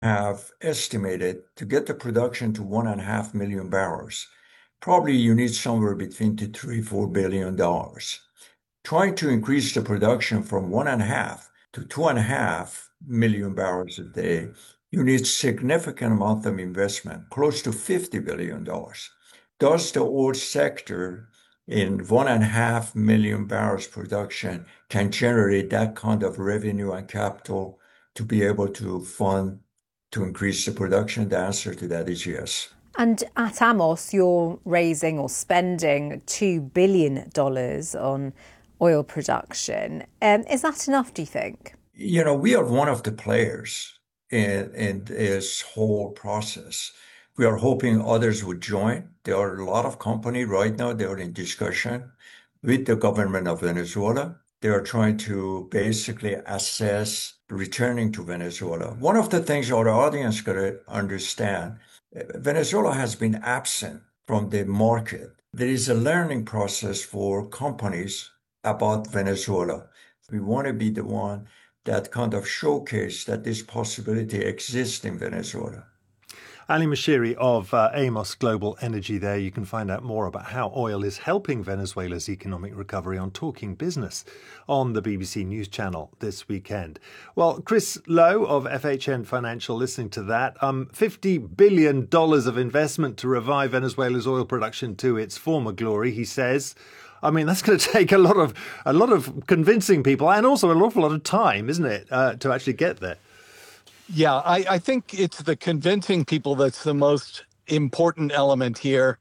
have estimated to get the production to 1.5 million barrels. Probably you need somewhere between two, three, $4 billion. Trying to increase the production from 1.5 to 2.5 million barrels a day, you need significant amount of investment, close to $50 billion. Does the oil sector in 1.5 million barrels production can generate that kind of revenue and capital to be able to fund to increase the production? The answer to that is yes. And at Amos, you're raising or spending $2 billion on oil production. Is that enough, do you think? We are one of the players in this whole process. We are hoping others would join. There are a lot of companies right now, they are in discussion with the government of Venezuela. They are trying to basically assess returning to Venezuela. One of the things our audience got to understand, Venezuela has been absent from the market. There is a learning process for companies about Venezuela. We want to be the one that kind of showcase that this possibility exists in Venezuela. Ali Moshiri of Amos Global Energy there. You can find out more about how oil is helping Venezuela's economic recovery on Talking Business on the BBC News Channel this weekend. Well, Chris Lowe of FHN Financial, listening to that, $50 billion of investment to revive Venezuela's oil production to its former glory, he says. I mean, that's going to take a lot of convincing people and also an awful lot of time, isn't it, to actually get there? Yeah, I think it's the convincing people that's the most important element here.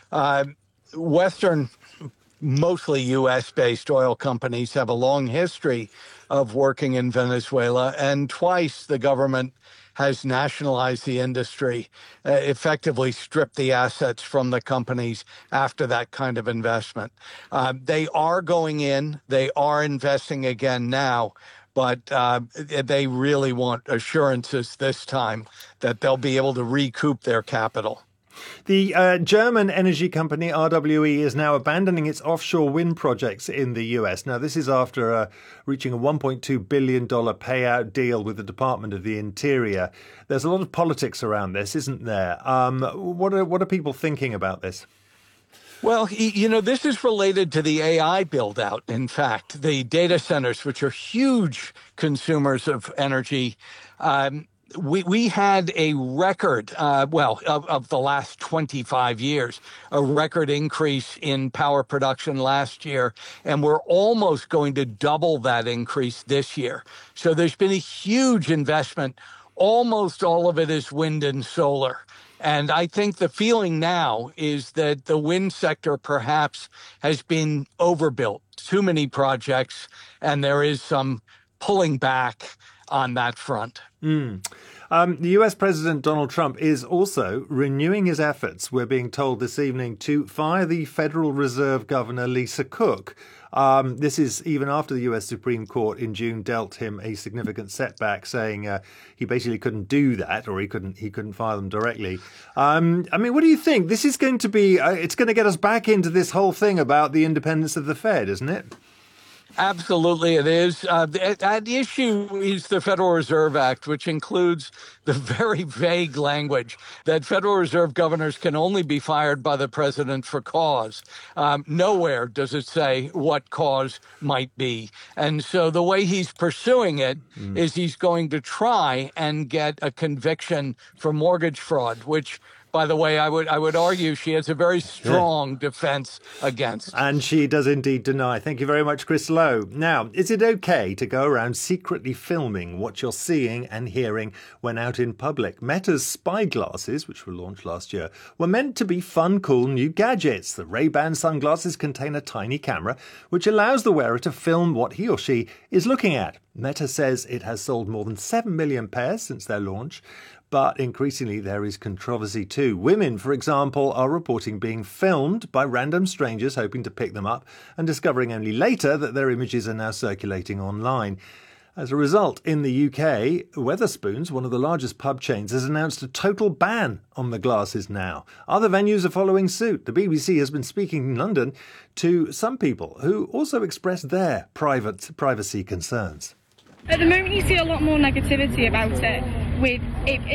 Western, mostly U.S.-based oil companies have a long history of working in Venezuela, and twice the government has nationalized the industry, effectively stripped the assets from the companies after that kind of investment. They are going in, they are investing again now, but they really want assurances this time that they'll be able to recoup their capital. The German energy company RWE is now abandoning its offshore wind projects in the US. Now, this is after reaching a $1.2 billion payout deal with the Department of the Interior. There's a lot of politics around this, isn't there? What are people thinking about this? Well, this is related to the AI build out. In fact, the data centers, which are huge consumers of energy, we had a record, of the last 25 years, a record increase in power production last year, and we're almost going to double that increase this year. So there's been a huge investment. Almost all of it is wind and solar. And I think the feeling now is that the wind sector perhaps has been overbuilt, too many projects, and there is some pulling back on that front. The US President Donald Trump is also renewing his efforts, we're being told this evening, to fire the Federal Reserve Governor Lisa Cook. This is even after the US Supreme Court in June dealt him a significant setback, saying he basically couldn't do that, or he couldn't fire them directly. I mean, what do you think? This is going to be it's going to get us back into this whole thing about the independence of the Fed, isn't it? Absolutely, it is. The issue is the Federal Reserve Act, which includes the very vague language that Federal Reserve governors can only be fired by the president for cause. Nowhere does it say what cause might be. And so the way he's pursuing it is he's going to try and get a conviction for mortgage fraud, which, by the way, I would argue she has a very strong defense against. And she does indeed deny. Thank you very much, Chris Lowe. Now, is it okay to go around secretly filming what you're seeing and hearing when out in public? Meta's spy glasses, which were launched last year, were meant to be fun, cool new gadgets. The Ray-Ban sunglasses contain a tiny camera which allows the wearer to film what he or she is looking at. Meta says it has sold more than 7 million pairs since their launch. But increasingly there is controversy too. Women, for example, are reporting being filmed by random strangers hoping to pick them up and discovering only later that their images are now circulating online. As a result, in the UK, Wetherspoons, one of the largest pub chains, has announced a total ban on the glasses now. Other venues are following suit. The BBC has been speaking in London to some people who also expressed their privacy concerns. At the moment, you see a lot more negativity about it. With